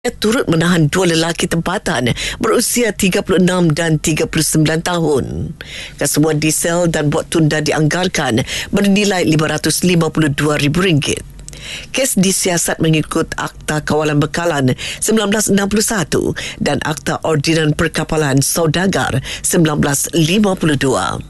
turut menahan dua lelaki tempatan berusia 36 dan 39 tahun. Kesemua diesel dan bot tunda dianggarkan bernilai RM552,000. Kes disiasat mengikut Akta Kawalan Bekalan 1961 dan Akta Ordinan Perkapalan Saudagar 1952.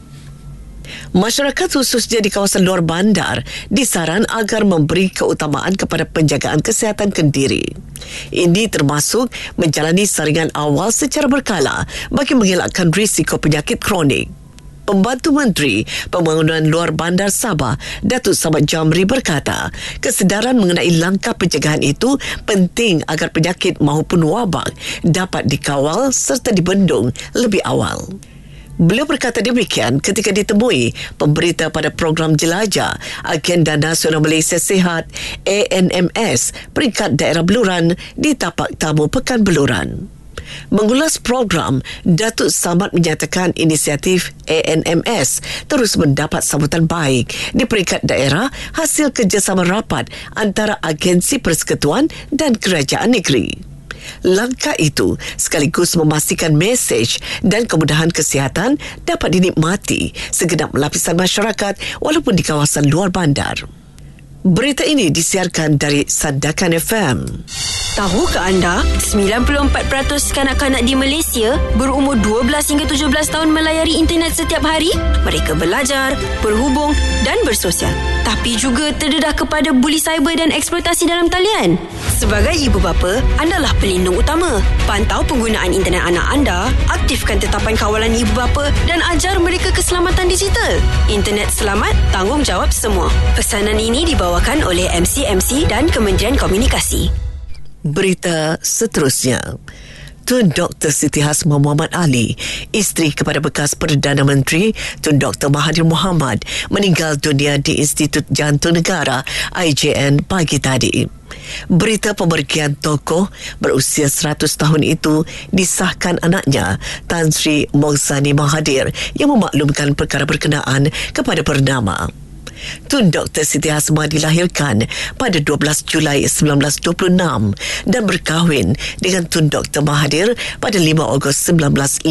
Masyarakat khususnya di kawasan luar bandar disaran agar memberi keutamaan kepada penjagaan kesihatan kendiri. Ini termasuk menjalani saringan awal secara berkala bagi mengelakkan risiko penyakit kronik. Pembantu Menteri Pembangunan Luar Bandar Sabah, Datuk Samad Jamri berkata, kesedaran mengenai langkah pencegahan itu penting agar penyakit maupun wabak dapat dikawal serta dibendung lebih awal. Beliau berkata demikian ketika ditemui pemberita pada program jelajah Agenda Nasional Malaysia Sihat ANMS peringkat daerah Beluran di Tapak Tamu Pekan Beluran. Mengulas program, Datuk Samad menyatakan inisiatif ANMS terus mendapat sambutan baik di peringkat daerah hasil kerjasama rapat antara agensi persekutuan dan kerajaan negeri. Langkah itu sekaligus memastikan mesej dan kemudahan kesihatan dapat dinikmati segenap lapisan masyarakat walaupun di kawasan luar bandar. Berita ini disiarkan dari Sandakan FM. Tahukah anda, 94% kanak-kanak di Malaysia berumur 12 hingga 17 tahun melayari internet setiap hari? Mereka belajar, berhubung dan bersosial. Tapi juga terdedah kepada buli cyber dan eksploitasi dalam talian. Sebagai ibu bapa, andalah pelindung utama. Pantau penggunaan internet anak anda, aktifkan tetapan kawalan ibu bapa dan ajar mereka keselamatan digital. Internet selamat, tanggungjawab semua. Pesanan ini dibawakan oleh MCMC dan Kementerian Komunikasi. Berita seterusnya. Tun Dr. Siti Hasmah Muhammad Ali, isteri kepada bekas Perdana Menteri Tun Dr. Mahathir Mohamad, meninggal dunia di Institut Jantung Negara IJN pagi tadi. Berita pemergian tokoh berusia 100 tahun itu disahkan anaknya Tan Sri Moghzani Mahathir yang memaklumkan perkara berkenaan kepada Perdana. Tun Dr. Siti Hasmah dilahirkan pada 12 Julai 1926 dan berkahwin dengan Tun Dr. Mahathir pada 5 Ogos 1956.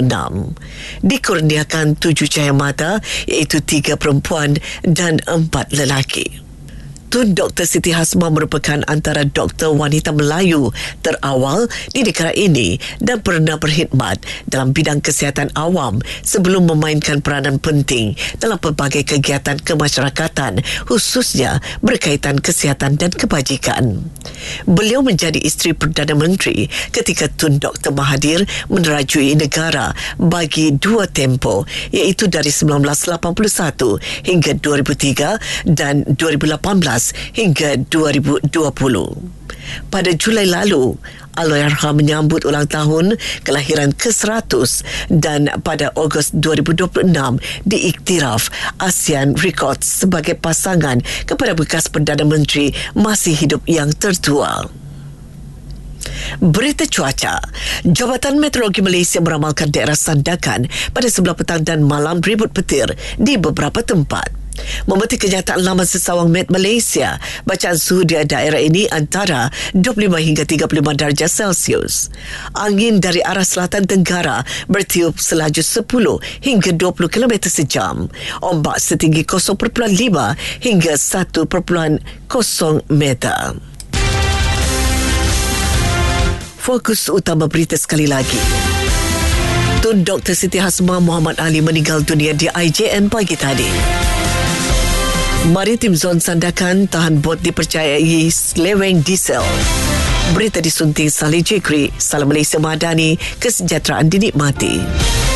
Dikurniakan 7 cahaya mata iaitu 3 perempuan dan 4 lelaki. Tun Dr. Siti Hasmah merupakan antara doktor wanita Melayu terawal di negara ini dan pernah berkhidmat dalam bidang kesihatan awam sebelum memainkan peranan penting dalam pelbagai kegiatan kemasyarakatan khususnya berkaitan kesihatan dan kebajikan. Beliau menjadi isteri Perdana Menteri ketika Tun Dr. Mahathir menerajui negara bagi 2 tempoh iaitu dari 1981 hingga 2003 dan 2018 hingga 2020. Pada Julai lalu, Allahyarham menyambut ulang tahun kelahiran ke-100 dan pada Ogos 2026 diiktiraf ASEAN Records sebagai pasangan kepada bekas Perdana Menteri masih hidup yang tertua. Berita cuaca. Jabatan Meteorologi Malaysia meramalkan daerah Sandakan pada sebelah petang dan malam ribut petir di beberapa tempat. Memetik kenyataan laman Sesawang Met Malaysia, bacaan suhu di daerah ini antara 25 hingga 35 darjah Celsius. Angin dari arah selatan tenggara bertiup selaju 10 hingga 20 km sejam. Ombak setinggi 0.5 hingga 1.0 meter. Fokus utama berita sekali lagi. Tun Dr. Siti Hasmah Muhammad Ali meninggal dunia di IJN pagi tadi. Maritim Zon Sandakan tahan bot dipercayai seleweng diesel. Berita disunting Salih Jekri. Salam Malaysia Madani, kesejahteraan dinikmati.